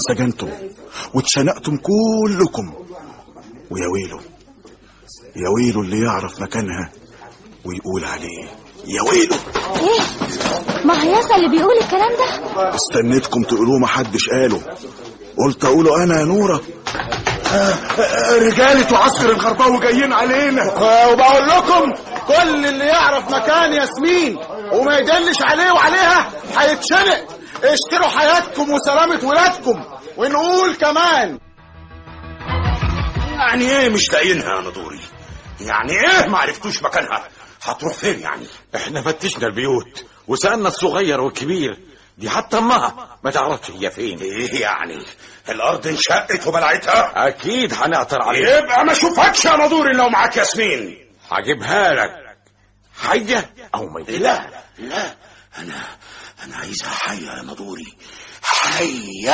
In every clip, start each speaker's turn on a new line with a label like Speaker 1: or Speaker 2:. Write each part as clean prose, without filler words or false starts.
Speaker 1: سجنتم واتشنقتم كلكم، ويا ويله يا ويله اللي يعرف مكانها ويقول عليه يا ويله.
Speaker 2: ايه مهيصة اللي بيقول الكلام ده؟
Speaker 1: استنيتكم تقولوه محدش قاله، قلت اقوله انا يا نورة. رجالة وعسكر الغرباوي جايين علينا،
Speaker 3: وبقول لكم كل اللي يعرف مكان ياسمين وما يدلش عليه وعليها هيتشنق. اشتروا حياتكم وسلامة ولادكم. ونقول كمان،
Speaker 4: يعني ايه مش لاقيينها يا نضوري؟ يعني ايه ما عرفتوش مكانها؟ هتروح فين يعني؟
Speaker 5: احنا فتشنا البيوت وسألنا الصغير والكبير، دي حتى امها ما تعرفش هي فين.
Speaker 4: ايه يعني الارض انشقت وبلعتها؟
Speaker 5: اكيد هنعثر عليها.
Speaker 4: يبقى ما اشوفكش يا نضوري لو معاك ياسمين.
Speaker 5: هجيبها لك حية او ميتة.
Speaker 4: لا انا عايزها حية يا نضوري، حية.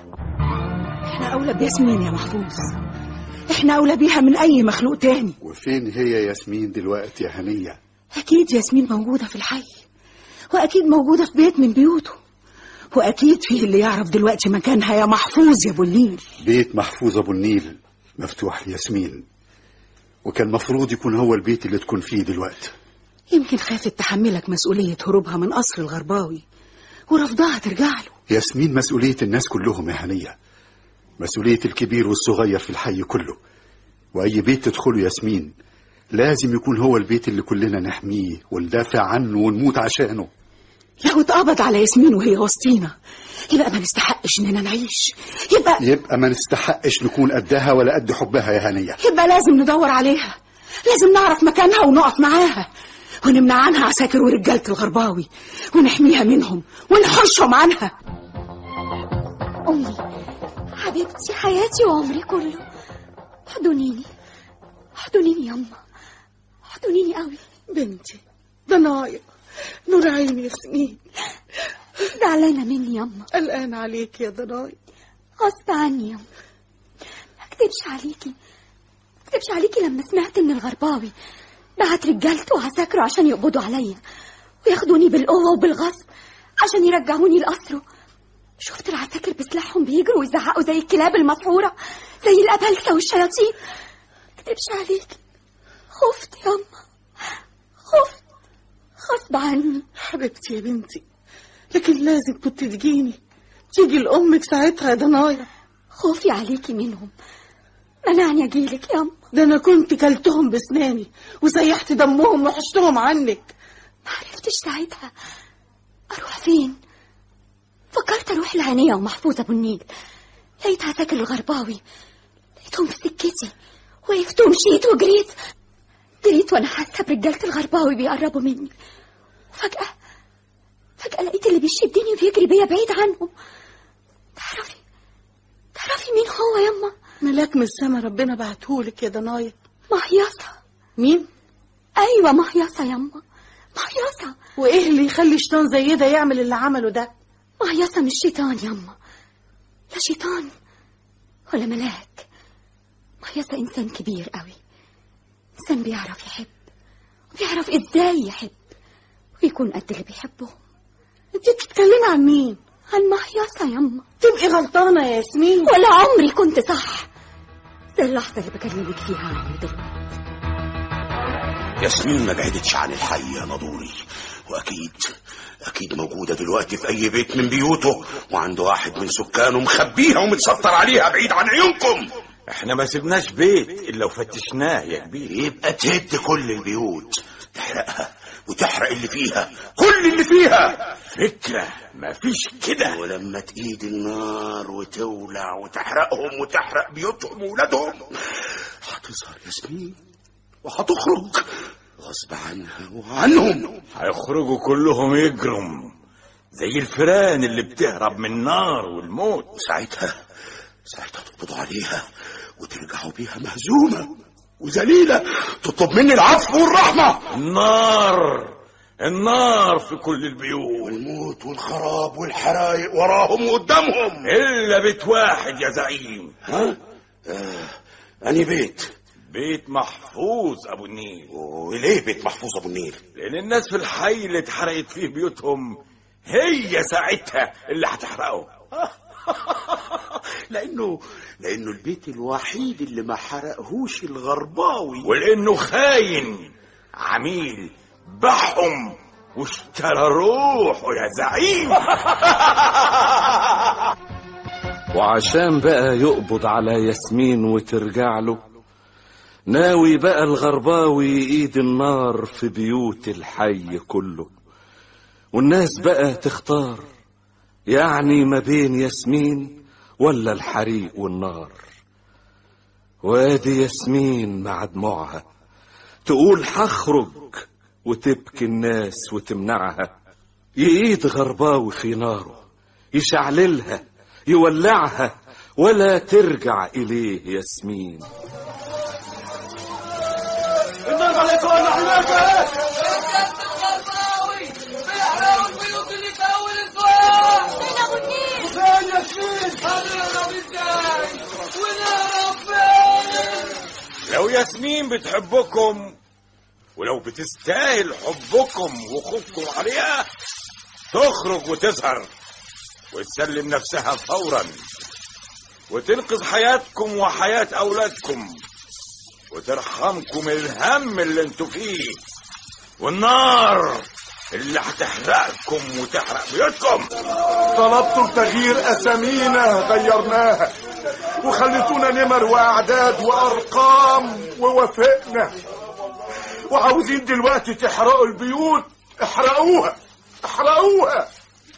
Speaker 6: احنا اولى بياسمين يا محفوظ، احنا اولى بيها من اي مخلوق تاني.
Speaker 7: وفين هي ياسمين دلوقتي يا هنية؟
Speaker 6: اكيد ياسمين موجودة في الحي، واكيد موجودة في بيت من بيوته، واكيد فيه اللي يعرف دلوقتي مكانها يا محفوظ يا ابو النيل.
Speaker 7: بيت محفوظ ابو النيل مفتوح لياسمين، وكان مفروض يكون هو البيت اللي تكون فيه دلوقتي.
Speaker 6: يمكن خافت تحملك مسؤولية هروبها من قصر الغرباوي ورفضها ترجع له.
Speaker 7: ياسمين مسؤولية الناس كلهم يا هنية، مسؤولية الكبير والصغير في الحي كله. وأي بيت تدخله ياسمين لازم يكون هو البيت اللي كلنا نحميه وندافع عنه ونموت عشانه.
Speaker 6: لو اتقبض على ياسمين وهي وسطينا يبقى ما نستحقش اننا نعيش، يبقى
Speaker 7: ما نستحقش نكون قدها ولا قد حبها يا هنية.
Speaker 6: يبقى لازم ندور عليها، لازم نعرف مكانها ونقف معاها ونمنع عنها عساكر ورجالة الغرباوي ونحميها منهم ونحرشهم عنها.
Speaker 2: أمي حبيبتي حياتي وعمري كله، احضنيني يما، احضنيني قوي.
Speaker 6: بنتي ضنايا نور عيني ياسمين،
Speaker 2: زعلانة مني يما.
Speaker 6: قلقان عليك يا ضنايا.
Speaker 2: غصب عني يما، ما اكدبش عليكي لما سمعت ان الغرباوي بعت رجالته وعساكره عشان يقبضوا عليا وياخدوني بالقوة وبالغصب عشان يرجعوني لقصره. شفت العساكر بسلاحهم بيجروا ويزعقوا زي الكلاب المسحورة، زي الأبلسة والشياطين. ما اكدبش عليكي، خفت يما، خفت غصب عني.
Speaker 6: حبيبتي يا بنتي، لكن لازم كنت تيجي لأمك ساعتها يا ضنايا.
Speaker 2: خوفي عليكي منهم منعني اجيلك ياما.
Speaker 6: ده انا كنت كلتهم بسناني وسيحت دمهم وحشتهم عنك.
Speaker 2: ما عرفتش ساعتها اروح فين. فكرت اروح العينية ومحفوظ ابو النيل، لقيت عساكر الغرباوي، لقيتهم في سكتي، وقفت ومشيت وجريت وانا حاسه برجاله الغرباوي بيقربوا مني. فجأة لقيت اللي بيشدني وبيجري بيا بعيد عنهم. تعرفي مين هو ياما؟
Speaker 6: ملاك من السما ربنا بعتهولك يا ضنايا.
Speaker 2: مهيصة.
Speaker 6: مين؟
Speaker 2: ايوه مهيصة ياما، مهيصة.
Speaker 6: وايه اللي يخلي شيطان زي ده يعمل اللي عمله ده؟
Speaker 2: مهيصة مش شيطان ياما، لا شيطان ولا ملاك. مهيصة انسان كبير قوي، انسان بيعرف يحب وبيعرف ازاي يحب ويكون قد اللي بيحبهم.
Speaker 6: انت بتتكلمي عن مين؟
Speaker 2: عن مهيصة ياما.
Speaker 6: تبقي غلطانة يا ياسمين.
Speaker 2: ولا عمري كنت صح، زي اللحظة اللي بكلمك فيها عني دلوقتي.
Speaker 4: ياسمين ما بعدتش عن الحي يا نضوري، واكيد موجودة دلوقتي في اي بيت من بيوته، وعنده واحد من سكانه مخبيها ومتستر عليها بعيد عن عيونكم.
Speaker 5: احنا ما سبناش بيت الا وفتشناه يا كبير.
Speaker 4: يبقى تهد كل البيوت، تحرقها وتحرق اللي فيها، كل اللي فيها.
Speaker 5: فكرة ما فيش كده.
Speaker 4: ولما تقيد النار وتولع وتحرقهم وتحرق بيوتهم وولادهم، هتظهر ياسمين وهتخرج غصب عنها وعنهم.
Speaker 5: هيخرجوا كلهم يجرم زي الفيران اللي بتهرب من النار والموت.
Speaker 4: وساعتها تقبضوا عليها وترجعوا بيها مهزومة وذليلة، تطلب مني العفو والرحمة.
Speaker 5: النار في كل البيوت،
Speaker 4: والموت والخراب والحرايق وراهم وقدامهم،
Speaker 5: إلا بيت واحد يا زعيم.
Speaker 4: أني بيت
Speaker 5: محفوظ أبو النيل.
Speaker 4: وليه بيت محفوظ أبو النيل؟
Speaker 5: لأن الناس في الحي اللي اتحرقت فيه بيوتهم هي ساعتها اللي هتحرقه.
Speaker 4: لانه البيت الوحيد اللي ما حرقهوش الغرباوي،
Speaker 5: ولانه خاين عميل بحهم واشترى روحه يا زعيم.
Speaker 8: وعشان بقى يقبض على ياسمين وترجع له، ناوي بقى الغرباوي ايد النار في بيوت الحي كله، والناس بقى تختار يعني ما بين ياسمين ولا الحريق والنار. وادي ياسمين مع دموعها تقول هخرج، وتبكي الناس وتمنعها. يقيد غرباوي في ناره يشعللها يولعها، ولا ترجع إليه ياسمين.
Speaker 3: النار عليك ولا حماك
Speaker 9: الغرباوي بيحرقوا البيوت اللي في اول الصباح.
Speaker 2: فين ابو النيل؟
Speaker 3: فين ياسمين؟
Speaker 9: هنهرب ازاي ونهرب فين؟
Speaker 5: لو ياسمين بتحبكم ولو بتستاهل حبكم وخوفكم عليها، تخرج وتظهر وتسلم نفسها فورا، وتنقذ حياتكم وحياة أولادكم، وترحمكم الهم اللي انتوا فيه والنار اللي هتحرقكم وتحرق بيوتكم.
Speaker 3: طلبتوا تغيير أسامينا غيرناها، وخليتونا نمر وأعداد وأرقام ووافقنا، وعاوزين دلوقتي تحرقوا البيوت. احرقوها احرقوها،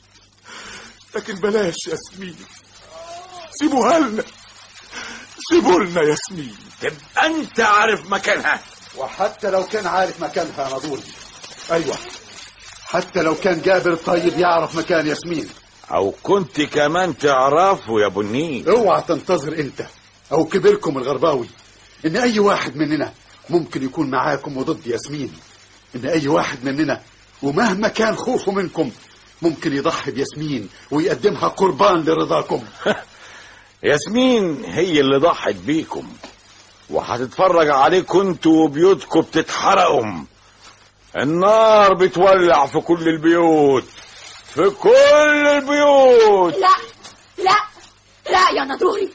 Speaker 3: لكن بلاش ياسمين، سيبوها لنا، سيبوا لنا ياسمين.
Speaker 5: تبقى انت عارف مكانها.
Speaker 7: وحتى لو كان عارف مكانها يا نضوري، ايوه حتى لو كان جابر الطيب يعرف مكان ياسمين،
Speaker 5: او كنت كمان تعرفه يا ابو النيل.
Speaker 7: اوعى تنتظر انت او كبيركم الغرباوي ان اي واحد مننا ممكن يكون معاكم وضد ياسمين، ان اي واحد مننا ومهما كان خوفه منكم ممكن يضحي بياسمين ويقدمها قربان لرضاكم.
Speaker 5: ياسمين هي اللي ضحت بيكم، وهتتفرج عليكم انتوا وبيوتكم بتتحرقوا. النار بتولع في كل البيوت، في كل البيوت.
Speaker 2: لا لا لا يا نضوري.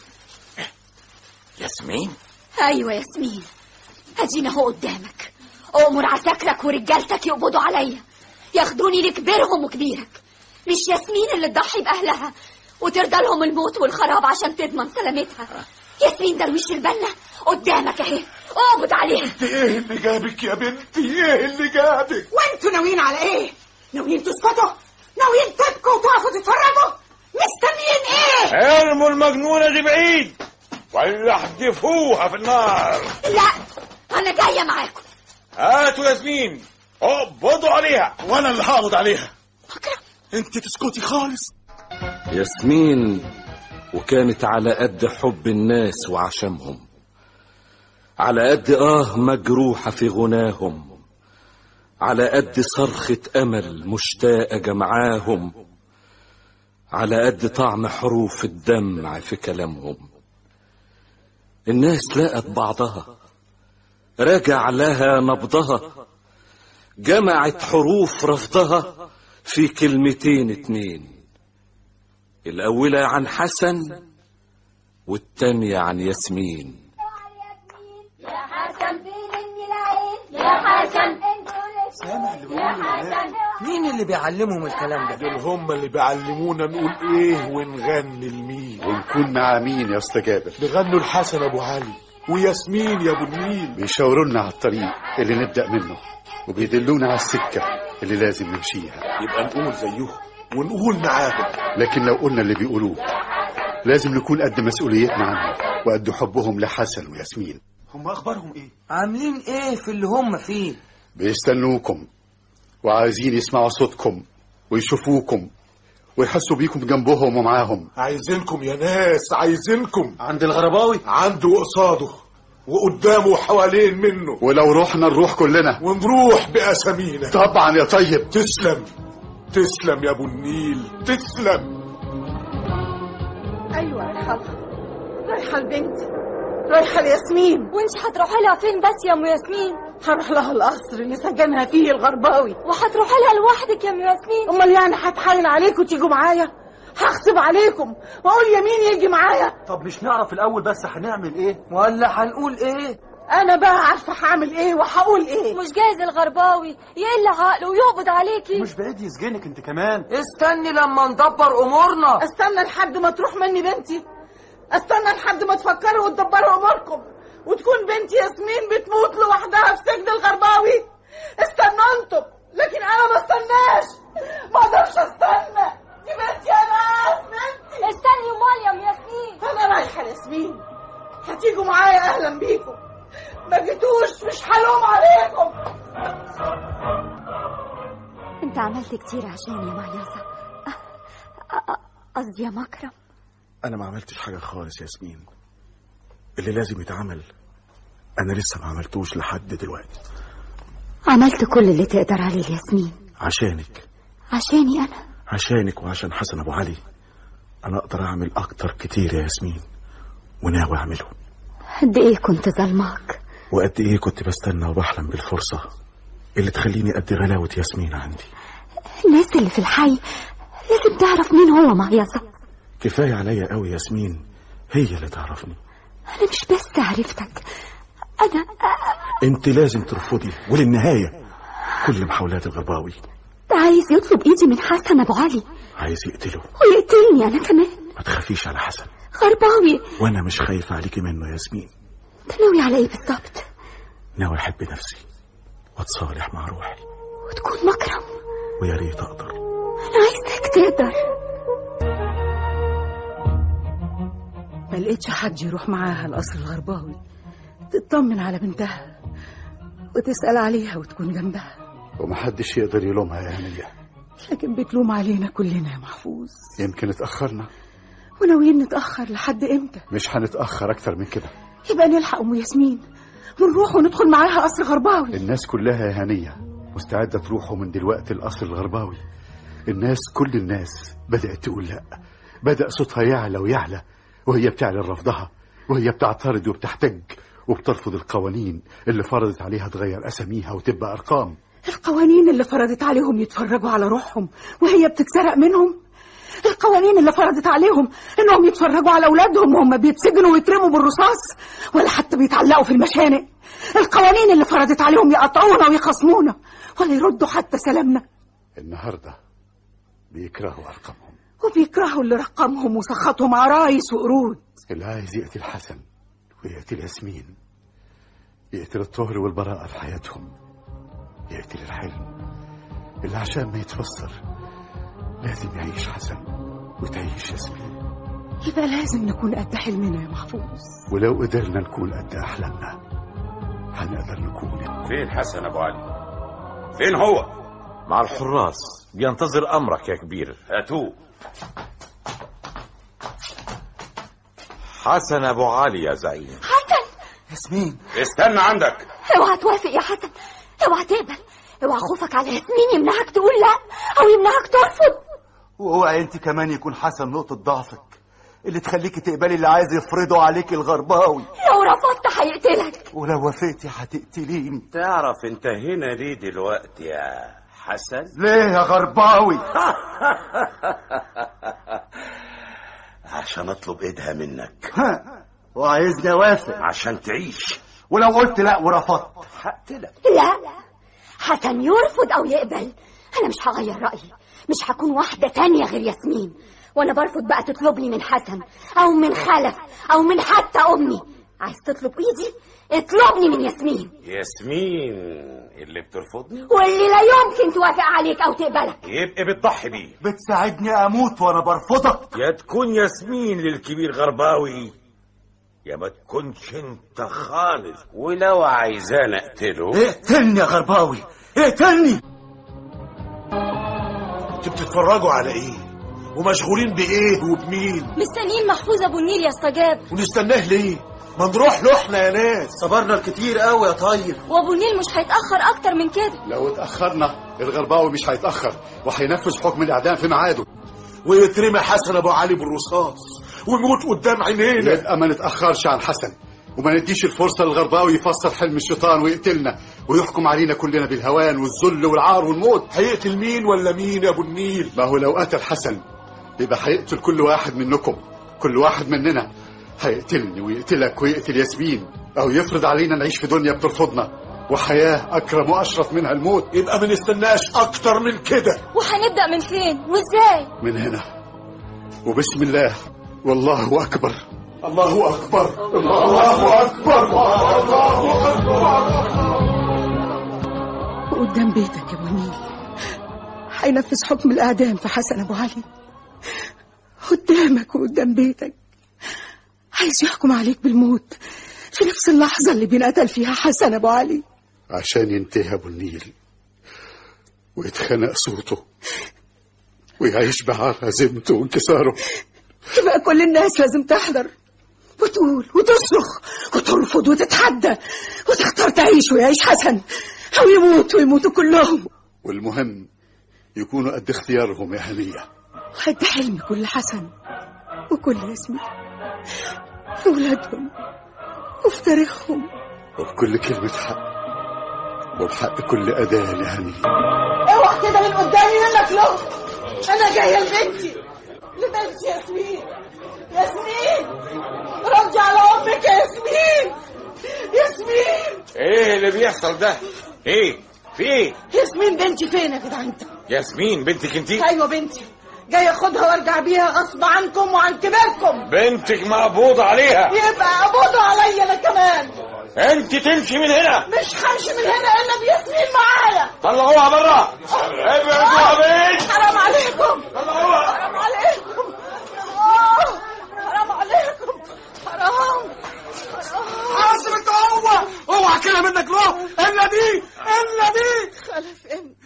Speaker 5: ياسمين؟
Speaker 2: ايوه ياسمين، ادينا اهو قدامك. امر عساكرك ورجالتك يقبضوا عليا، ياخدوني لكبيرهم وكبيرك. مش ياسمين اللي تضحي باهلها وترضى لهم الموت والخراب عشان تضمن سلامتها. ياسمين درويش البنا قدامك اهي، اقبض عليها.
Speaker 3: انت ايه اللي جابك يا بنتي؟ ايه اللي جابك؟
Speaker 6: وانتوا ناويين على ايه؟ ناويين تسكتوا؟ ناويين تبكوا وتقفوا تتفرجوا؟ مستنيين ايه؟
Speaker 5: ارموا المجنونة دي بعيد ولا احدفوها في النار.
Speaker 2: لا انا جاية معاكم.
Speaker 5: هاتوا ياسمين اقبضوا عليها.
Speaker 3: وانا اللي هقبض عليها. انت تسكتي خالص.
Speaker 8: ياسمين وكانت على قد حب الناس وعشمهم، على قد مجروحة في غناهم، على قد صرخة أمل مشتاقة جمعاهم، على قد طعم حروف الدمع في كلامهم. الناس لقت بعضها، رجع لها نبضها، جمعت حروف رفضها في كلمتين اتنين، الأولى عن حسن والتانية عن ياسمين.
Speaker 2: يا حسن فين العين؟ يا حسن
Speaker 3: سامع اللي بيقولوا؟
Speaker 10: مين اللي بيعلمهم الكلام ده؟
Speaker 3: دول هم اللي بيعلمونا نقول ايه ونغني لمين
Speaker 7: ونكون مع مين يا اسطى جابر.
Speaker 3: بيغنوا الحسن ابو علي وياسمين يا ابو النيل،
Speaker 7: بيشاورونا على الطريق اللي نبدأ منه وبيدلونا على السكة اللي لازم نمشيها.
Speaker 3: يبقى نقول زيهم ونقول معاهم.
Speaker 7: لكن لو قلنا اللي بيقولوه لازم نكون قد مسؤوليتنا عنهم وقد حبهم لحسن وياسمين.
Speaker 3: هم اخبارهم ايه؟
Speaker 10: عاملين ايه في اللي هم فيه؟
Speaker 7: بيستنوكم وعايزين يسمعوا صوتكم ويشوفوكم ويحسوا بيكم جنبهم ومعاهم.
Speaker 3: عايزينكم يا ناس، عايزينكم.
Speaker 10: عند الغرباوي؟
Speaker 3: عنده وقصاده وقدامه وحوالين منه،
Speaker 7: ولو رحنا نروح كلنا
Speaker 3: ونروح بأسامينا.
Speaker 7: طبعا يا طيب.
Speaker 3: تسلم تسلم يا ابو النيل، تسلم.
Speaker 6: ايوه رايحه البنت، رايحه لياسمين.
Speaker 2: وانت هتروحي لها فين بس يا ام ياسمين؟
Speaker 6: هروح لها القصر اللي سجنها فيه الغرباوي.
Speaker 2: وهتروحي لها لوحدك يا ام ياسمين؟
Speaker 6: امال يعني هتحايل عليكم تيجوا معايا؟ هغصب عليكم واقول يمين يجي معايا.
Speaker 10: طب مش نعرف الاول بس هنعمل ايه ولا هنقول ايه؟
Speaker 6: انا بقى عارفه هعمل ايه وهقول ايه.
Speaker 2: مش جايز الغرباوي يقل عقله ويقبض عليكي؟
Speaker 10: مش بعيد يسجنك انت كمان. استني لما ندبر امورنا.
Speaker 6: استنى لحد ما تروح مني بنتي؟ استنى لحد ما تفكروا وتدبروا اموركم وتكون بنتي ياسمين بتموت لوحدها في سجن الغرباوي؟ استنوا انتم، لكن انا ما استناش، ما اقدرش استنى. دي بنتي انا، بنتي.
Speaker 2: استني امال يا ياسمين.
Speaker 6: انا رايحه ياسمين، هتيجوا معايا اهلا بيكم، ما جيتوش مش هلوم عليكم.
Speaker 2: انت عملت كتير عشان يا معيصة، قصدي يا مكرم.
Speaker 1: انا ما عملتش حاجة خالص ياسمين، اللي لازم يتعمل انا لسه ما عملتوش لحد دلوقتي.
Speaker 2: عملت كل اللي تقدر عليه ياسمين.
Speaker 1: عشانك.
Speaker 2: عشاني انا؟
Speaker 1: عشانك وعشان حسن ابو علي. انا اقدر اعمل اكتر كتير يا ياسمين، وناوي اعمله.
Speaker 2: قد ايه كنت ظلمك،
Speaker 1: وقد ايه كنت بستنى وبحلم بالفرصة اللي تخليني قد غلاوة ياسمين عندي.
Speaker 2: الناس اللي في الحي لازم تعرف مين هو معيصة.
Speaker 1: كفاية عليا قوي ياسمين هي اللي تعرفني.
Speaker 2: انا مش بس عرفتك،
Speaker 1: انت لازم ترفضي وللنهاية كل محاولات الغرباوي.
Speaker 2: عايز يطلب ايدي من حسن ابو علي،
Speaker 1: عايز يقتله
Speaker 2: ويقتلني انا كمان.
Speaker 1: ما تخافيش على حسن،
Speaker 2: غرباوي،
Speaker 1: وانا مش خايف عليكي منه يا ياسمين.
Speaker 2: انت ناوي على ايه بالظبط؟
Speaker 1: ناوي احب نفسي واتصالح مع روحي
Speaker 2: وتكون مكرم،
Speaker 1: ويا ريت اقدر.
Speaker 2: انا عايزك تقدر.
Speaker 6: ما لقيتش حد يروح معاها القصر الغرباوي تطمن على بنتها وتسأل عليها وتكون جنبها،
Speaker 7: ومحدش يقدر يلومها يا هنية.
Speaker 6: لكن بتلوم علينا كلنا يا محفوظ.
Speaker 7: يمكن اتأخرنا،
Speaker 6: وناويين نتأخر لحد امتى؟
Speaker 7: مش هنتأخر أكتر من كده.
Speaker 6: يبقى نلحق أم ياسمين ونروح وندخل معاها قصر غرباوي.
Speaker 7: الناس كلها يا هنية مستعدة تروحوا من دلوقتي القصر الغرباوي. الناس، كل الناس بدأت تقول لا، بدأ صوتها يعلى ويعلى، وهي بتعلن رفضها، وهي بتعترض وبتحتج وبترفض القوانين اللي فرضت عليها تغير أساميها وتبقى أرقام.
Speaker 6: القوانين اللي فرضت عليهم يتفرجوا على روحهم وهي بتتسرق منهم. القوانين اللي فرضت عليهم انهم يتفرجوا على اولادهم وهم بيتسجنوا ويترموا بالرصاص ولا حتى بيتعلقوا في المشانق. القوانين اللي فرضت عليهم يقطعونا ويخصمونا ولا يردوا حتى سلامنا.
Speaker 7: النهارده بيكرهوا ارقامهم،
Speaker 6: وبيكرهوا اللي رقمهم وسخطهم عرايس وقرود.
Speaker 7: اللي عايز يقتل حسن ويقتل ياسمين، يقتل الطهر والبراءة في حياتهم، يقتل الحلم اللي عشان ما يتفسر لازم يعيش حسن وتعيش ياسمين.
Speaker 6: يبقى لازم نكون قد حلمنا يا محفوظ،
Speaker 7: ولو قدرنا نكون قد أحلامنا هنقدر نكون.
Speaker 4: فين حسن أبو علي؟ فين هو؟
Speaker 5: مع الحراس بينتظر أمرك يا كبير.
Speaker 4: هاتوه.
Speaker 5: حسن أبو علي يا زعيم.
Speaker 2: حسن.
Speaker 10: ياسمين
Speaker 4: استنى عندك.
Speaker 2: اوعى توافق يا حسن، اوعى تقبل، اوعى خوفك على ياسمين يمنعك تقول لا او يمنعك ترفض.
Speaker 11: واوعى انت كمان يكون حسن نقطة ضعفك اللي تخليكي تقبلي اللي عايز يفرضه عليك الغرباوي.
Speaker 2: لو رفضت هيقتلك،
Speaker 11: ولو وافقتي هتقتليني.
Speaker 4: تعرف انت هنا ليه دلوقتي يا حسن؟
Speaker 11: ليه يا غرباوي؟
Speaker 4: عشان اطلب ايدها منك.
Speaker 11: وعايزني اوافق
Speaker 4: عشان تعيش.
Speaker 11: ولو قلت لا ورفضت
Speaker 4: هقتلك.
Speaker 2: لا، حسن يرفض او يقبل انا مش هغير رايي، مش هكون واحده تانية غير ياسمين. وانا برفض بقى تطلبني من حسن او من خلف او من حتى امي. عايز تطلب ايدي اطلبني من ياسمين.
Speaker 4: ياسمين اللي بترفضني
Speaker 2: واللي لا يمكن توافق عليك او تقبلك.
Speaker 4: يبقى بتضحي بيه.
Speaker 11: بتساعدني اموت وانا برفضك.
Speaker 5: يا تكون ياسمين للكبير غرباوي يا ما تكونش انت خالص.
Speaker 4: ولو عايزان اقتله
Speaker 11: اقتلني يا غرباوي، اقتلني.
Speaker 3: انتوا بتتفرجوا على ايه ومشغولين بايه وبمين؟
Speaker 2: مستنيين محفوظ ابو النيل يستجاب.
Speaker 3: ونستناه ليه؟ ما نروح له احنا يا ناس.
Speaker 11: صبرنا الكتير قوي يا طيب،
Speaker 2: وابو النيل مش هيتاخر اكتر من كده.
Speaker 7: لو اتأخرنا الغرباوي مش هيتأخر وهينفذ حكم الإعدام في ميعاده،
Speaker 3: ويترمي حسن ابو علي بالرصاص ويموت قدام عينينا.
Speaker 7: يبقى ما نتأخرش عن حسن وما نديش الفرصة للغرباوي يفسر حلم الشيطان ويقتلنا ويحكم علينا كلنا بالهوان والذل والعار والموت.
Speaker 3: هيقتل مين ولا مين يا ابو النيل؟
Speaker 7: ما هو لو قتل حسن يبقى هيقتل كل واحد منكم، كل واحد مننا هيقتلني ويقتلك ويقتل ياسمين، أو يفرض علينا نعيش في دنيا بترفضنا وحياة أكرم وأشرف منها الموت.
Speaker 3: يبقى ما نستناش أكتر من كده.
Speaker 2: وهنبدأ من فين وإزاي؟
Speaker 7: من هنا، وبسم الله والله أكبر.
Speaker 3: الله أكبر، الله أكبر، الله أكبر.
Speaker 6: وقدام بيتك يا أبو النيل هينفذ حكم الإعدام في حسن أبو علي. قدامك وقدام بيتك عايز يحكم عليك بالموت في نفس اللحظة اللي بينقتل فيها حسن أبو علي،
Speaker 7: عشان ينتهي أبو النيل ويتخنق صوته ويعيش بعار هزيمته وانكساره.
Speaker 6: يبقى كل الناس لازم تحضر وتقول وتصرخ وترفض وتتحدى وتختار تعيش ويعيش حسن أو يموت ويموتوا كلهم.
Speaker 7: والمهم يكونوا قد اختيارهم يا هنية،
Speaker 6: وقد حلم كل حسن وكل ياسمين في ولادهم وفي تاريخهم
Speaker 7: وبكل كلمة حق وبحق كل أذان يا هنية.
Speaker 6: اوعى كده من قدامي منك له. أنا جاية لبنتي ياسمين. ياسمين ردي على أمك يا ياسمين. ياسمين
Speaker 5: ايه اللي بيحصل ده؟ ايه في ايه؟
Speaker 6: ياسمين بنتي فين يا جدع انت؟
Speaker 5: ياسمين بنتك انتي؟
Speaker 6: ايوه بنتي، جاي اخدها وارجع بيها غصب عنكم وعن كباركم.
Speaker 5: بنتك مقبوض عليها.
Speaker 6: يبقى قبضوا عليا انا كمان.
Speaker 5: انت تمشي من هنا.
Speaker 6: مش همشي من هنا الا بياسمين معايا.
Speaker 5: طلعوها بره. ابعدوها بيت.
Speaker 6: حرام عليكم.
Speaker 5: طلعوها.
Speaker 6: حرام عليكم. حرام عليكم. حرام.
Speaker 3: حاسب انت اوعى كده منك له. الا دي
Speaker 6: خلف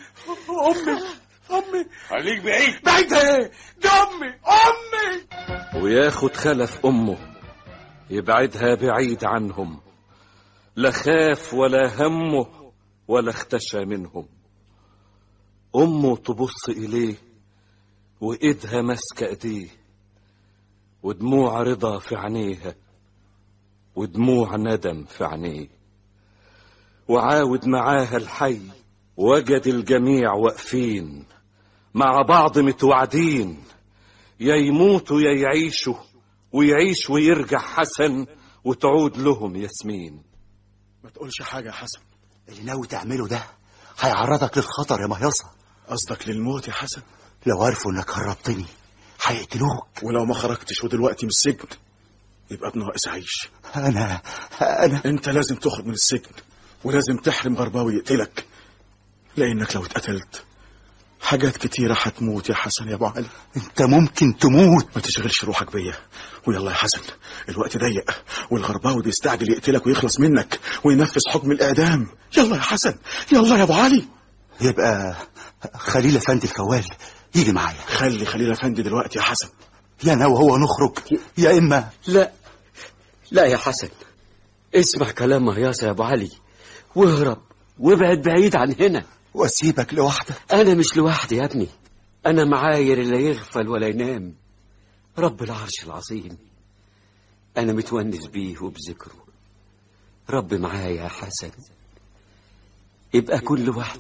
Speaker 3: امي
Speaker 5: خليك بعيد.
Speaker 3: بعيد ايه؟ دي امي.
Speaker 8: وياخد خلف امه يبعدها بعيد عنهم، لا خاف ولا همه ولا اختشى منهم. امه تبص اليه وايدها ماسكه ايديه، ودموع رضا في عينيها ودموع ندم في عينيه. وعاود معاها الحي وجد الجميع واقفين مع بعض متوعدين، يا يموتوا يا يعيشوا، ويعيش ويرجع حسن وتعود لهم ياسمين.
Speaker 1: ما تقولش حاجة يا حسن.
Speaker 11: اللي ناوي تعمله ده هيعرضك للخطر يا مهيصة.
Speaker 1: قصدك للموت يا حسن؟
Speaker 11: لو عرفوا انك هربتني هيقتلوك.
Speaker 1: ولو ما خرجتش ودلوقتي من السجن يبقى بناقص عيش.
Speaker 11: انا
Speaker 1: انت لازم تخرج من السجن، ولازم تحرم غرباوي يقتلك، لانك لو اتقتلت حاجات كتيرة هتموت يا حسن يا ابو علي.
Speaker 11: انت ممكن تموت.
Speaker 1: ما تشغلش روحك بيا. ويلا يا حسن، الوقت ضيق والغرباوي بيستعجل يقتلك ويخلص منك وينفذ حكم الاعدام. يلا يا حسن، يلا يا ابو علي.
Speaker 11: يبقى خليل افندي الفوال يجي معايا.
Speaker 1: خلي خليل افندي دلوقتي يا حسن.
Speaker 11: يا انا وهو نخرج يا اما
Speaker 10: لا يا حسن، اسمع كلام مهياصة يا ابو علي واهرب وابعد بعيد عن هنا.
Speaker 11: واسيبك لوحدك؟
Speaker 10: انا مش لوحدي يا ابني، انا معاير اللي يغفل ولا ينام، رب العرش العظيم. انا متونس بيه وبذكره. رب معايا يا حسن. يبقى كل واحد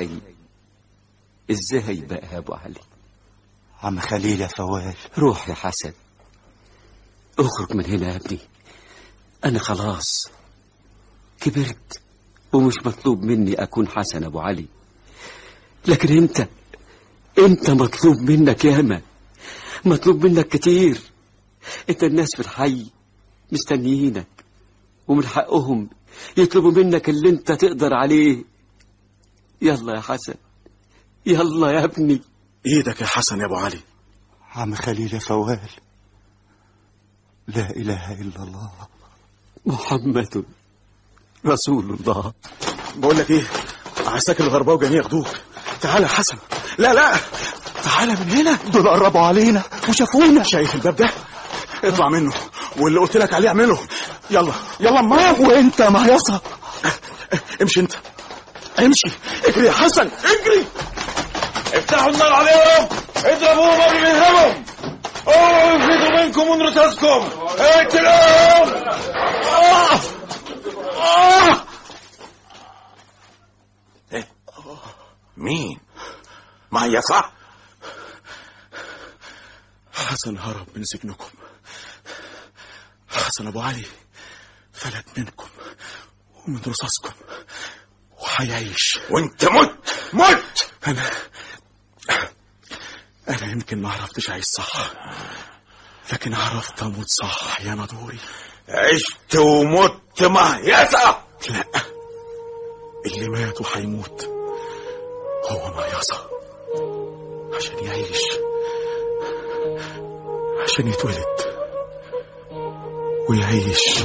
Speaker 10: ازاي بقى يا ابو علي؟
Speaker 11: عم خليل يا فوال،
Speaker 10: روح يا حسن، اخرج من هنا يا ابني. انا خلاص كبرت ومش مطلوب مني اكون حسن ابو علي، لكن انت مطلوب منك ياما، مطلوب منك كتير. انت الناس في الحي مستنيينك ومن حقهم يطلبوا منك اللي انت تقدر عليه. يلا يا حسن، يلا يا ابني.
Speaker 1: ايدك يا حسن يا ابو علي.
Speaker 11: عم خليل يا فوال، لا اله الا الله
Speaker 10: محمد رسول الله.
Speaker 1: بقول لك ايه، عساكر الغرباوي جايين ياخدوك. تعالى يا حسن. لا تعالى من هنا.
Speaker 11: دول قربوا علينا وشافونا.
Speaker 1: شايف الباب ده؟ اطلع منه، واللي قلت لك عليه اعمله. يلا
Speaker 11: امام. وانت يا مهيصة
Speaker 1: امشي انت، امشي. اجري يا حسن، اجري.
Speaker 5: افتحوا النار عليهم، اضربوهم قبل ما يهربوا. انفذوا منكم من رصاصكم، اقتلوهم.
Speaker 3: مين؟ مهيصة؟
Speaker 1: حسن هرب من سجنكم. حسن أبو علي فلت منكم ومن رصاصكم وحيعيش.
Speaker 5: وانت مت.
Speaker 1: أنا يمكن ما عرفتش أعيش صح، لكن عرفت أموت صح يا نادوري.
Speaker 5: عشت ومت مهيصة.
Speaker 1: لا، اللي مات وحيموت هو مهيصة عشان يعيش، عشان يتولد ويعيش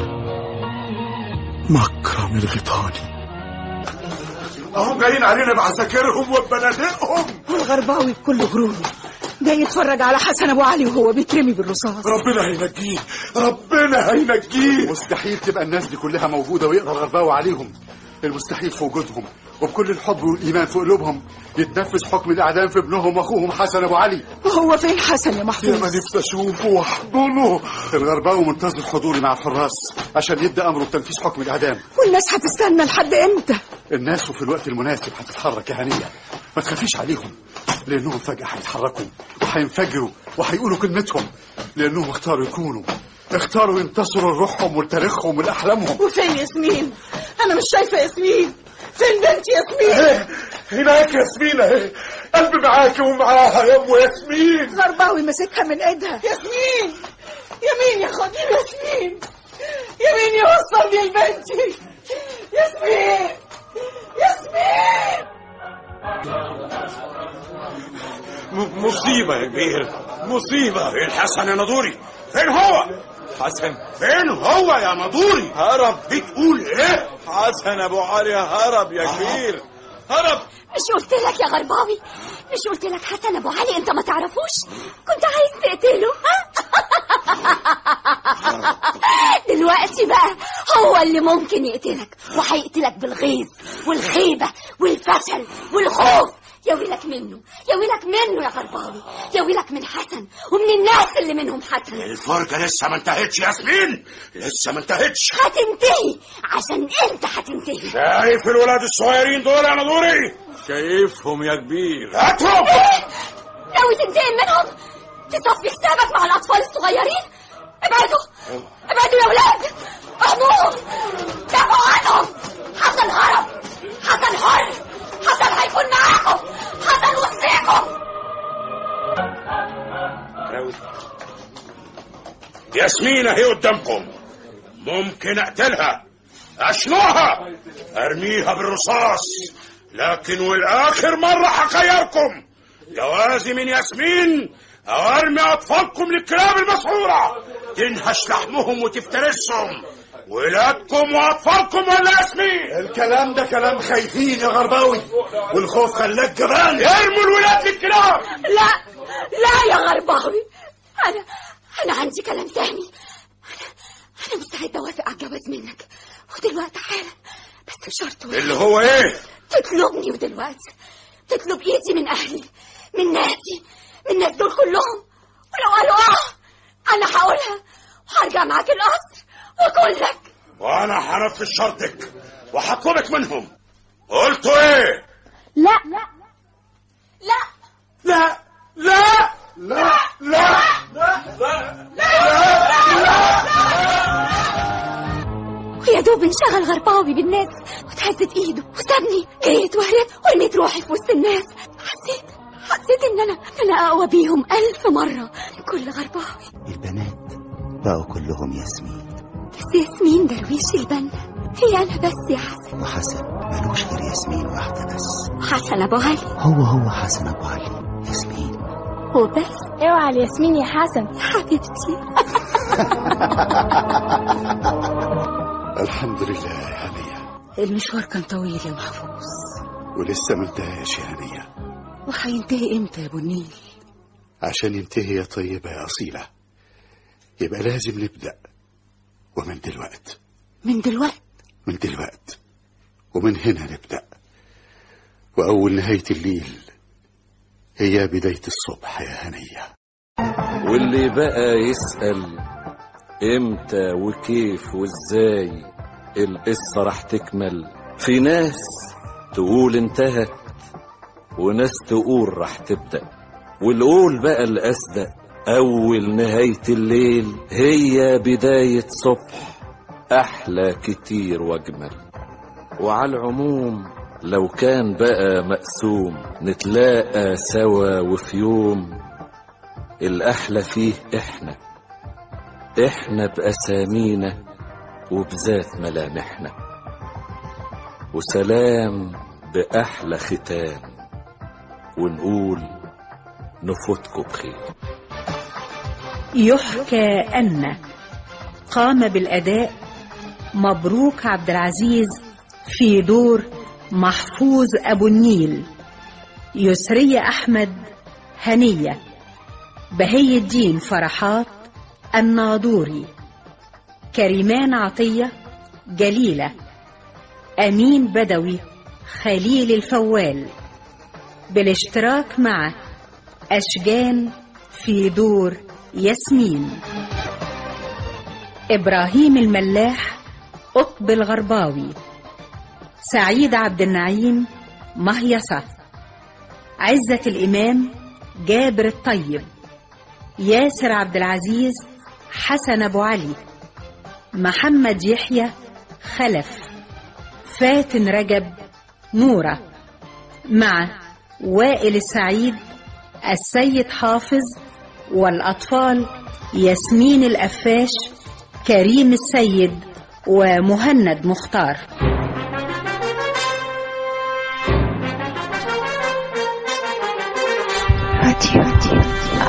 Speaker 1: مكرم الغيطاني.
Speaker 3: اهم جايين علينا بعساكرهم وبنادقهم.
Speaker 6: والغرباوي بكل غروره جاي يتفرج على حسن ابو علي وهو بيترمي بالرصاص.
Speaker 3: ربنا هينجيه، ربنا هينجيه.
Speaker 7: مستحيل تبقى الناس دي كلها موجودة ويقدر الغرباوي عليهم. المستحيل في وجودهم وبكل الحب والإيمان في قلوبهم يتنفذ حكم الإعدام في ابنهم وأخوهم حسن أبو علي.
Speaker 6: وهو فين حسن يا محفوظ؟
Speaker 3: يا ما نفسي أشوفه وأحضنه.
Speaker 7: الغرباوي منتظر حضوري مع الحراس عشان يبدأ أمره بتنفيذ حكم الإعدام.
Speaker 6: والناس هتستنى لحد إمتى؟
Speaker 7: الناس وفي الوقت المناسب هتتحرك يا هنية، ما تخافيش عليهم، لأنهم فجأة هيتحركوا وهينفجروا وهيقولوا كلمتهم، لأنهم اختاروا ينتصروا لروحهم ولتاريخهم ولأحلامهم.
Speaker 6: وفين ياسمين؟ أنا مش شايفة ياسمين. فين بنتي ياسمين؟
Speaker 3: هناك ياسمين اهي، قلبي معاكي ومعاها يا ام ياسمين.
Speaker 6: غرباوي مسكها من ايدها. ياسمين، يمين يا خديم، ياسمين، يمين يوصلني لبنتي. ياسمين، ياسمين.
Speaker 5: مصيبة يا كبير، مصيبة.
Speaker 4: فين حسن يا نادوري؟ فين هو؟
Speaker 5: حسن
Speaker 4: فين هو يا نادوري؟
Speaker 5: هرب.
Speaker 4: بتقول ايه؟
Speaker 5: حسن ابو علي هرب يا كبير، هرب.
Speaker 2: مش قلت لك يا غرباوي؟ مش قلت لك حسن ابو علي انت ما تعرفوش؟ كنت عايز تقتله. دلوقتي بقى هو اللي ممكن يقتلك، وهيقتلك بالغيظ والخيبة والفشل والخوف. يا ويلك منه، يا ويلك منه يا غرباوي، يا ويلك من حسن ومن الناس اللي منهم حسن.
Speaker 4: الفرجة لسه ما انتهتش يا ياسمين، لسه ما انتهتش.
Speaker 2: هتنتهي عشان انت هتنتهي.
Speaker 4: شايف الولاد الصغيرين دول يا نادوري؟
Speaker 5: شايفهم يا كبير.
Speaker 4: هاتهم.
Speaker 2: ايه؟ ناوي تنتقم منهم؟ تصفي حسابك مع الاطفال الصغيرين؟ ابعدوا يا ولاد، اهموهم، دافعوا عنهم. حسن هرب، حسن حر، حسن هيكون معاكم، حسن وسطيكم.
Speaker 4: ياسمين اهي قدامكم، ممكن اقتلها، اشنوها، ارميها بالرصاص، لكن والاخر مرة هخيركم، جوازي من ياسمين او ارمي اطفالكم للكلاب المسعورة تنهش لحمهم وتفترسهم، ولادكم واطفالكم ولا ياسمين.
Speaker 3: الكلام ده كلام خايفين يا غرباوي، والخوف خلاك جبان.
Speaker 4: ارموا الولاد للكلاب.
Speaker 2: لا يا غرباوي، انا عندي كلام تاني. انا مستعده اوافق على الجواز منك ودلوقتي حالا، بس بشرط واحد.
Speaker 4: اللي هو ايه؟
Speaker 2: تطلبني ودلوقتي، تطلب ايدي من اهلي، من ناسي، من الناس دول كلهم، ولو قالوا انا هقولها وهرجع معاك القصر واقول لك.
Speaker 4: وانا هنفذ شرطك وهطلبك منهم. قلتوا ايه؟
Speaker 2: لا
Speaker 3: لا لا لا لا لا
Speaker 2: ويا دوب انشغل غرباوي بالناس وتهزت ايده وسابني، جريت وهربت ورميت روحي في وسط الناس. حسيت ان انا اقوى بيهم 1000 مرة من كل غرباوي.
Speaker 12: البنات بقوا كلهم ياسمين،
Speaker 2: بس ياسمين درويش البنا، هي انا بس يا حسن.
Speaker 12: وحسن ملوش غير ياسمين واحدة بس.
Speaker 2: حسن ابو علي.
Speaker 12: هو حسن ابو علي. ياسمين
Speaker 2: هو بس.
Speaker 13: اوعى الياسمين يا حسن
Speaker 2: يا حبيبتي.
Speaker 7: الحمد لله يا هنية.
Speaker 6: المشوار كان طويل يا محفوظ،
Speaker 7: ولسه ما انتهاش يا هنية.
Speaker 6: وهينتهي امتى يا ابو النيل؟
Speaker 7: عشان ينتهي يا طيبة يا أصيلة يبقى لازم نبدأ، ومن دلوقت.
Speaker 6: من دلوقت
Speaker 7: ومن هنا نبدأ، وأول نهاية الليل هي بداية الصبح يا هنية.
Speaker 8: واللي بقى يسأل امتى وكيف وازاي القصة رح تكمل، في ناس تقول انتهت وناس تقول رح تبدأ، والقول بقى الأصدق أول نهاية الليل هي بداية صبح، أحلى كتير وأجمل. وعلى العموم لو كان بقى مقسوم نتلاقى سوا وفي يوم، الأحلى فيه إحنا بأسامينا وبذات ملامحنا، وسلام بأحلى ختام، ونقول نفوتكم بخير.
Speaker 14: يحكى أن قام بالأداء مبروك عبد العزيز في دور محفوظ أبو النيل، يسرية أحمد هنية، بهي الدين فرحات الناظوري، كريمان عطية جليلة، أمين بدوي خليل الفوال، بالاشتراك مع أشجان في دور ياسمين، إبراهيم الملاح قطب الغرباوي، سعيد عبد النعيم مهيصة، عزة الإمام جابر الطيب، ياسر عبد العزيز حسن أبو علي، محمد يحيى خلف، فاتن رجب نورة، مع وائل السعيد السيد حافظ، والأطفال ياسمين القفاش، كريم السيد، ومهند مختار.
Speaker 15: راديو